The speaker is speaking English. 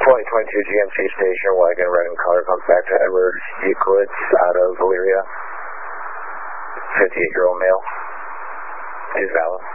2022 GMC station wagon, red in color, comes back to Edward Euclids out of Valeria. 58-year-old male. Is valid.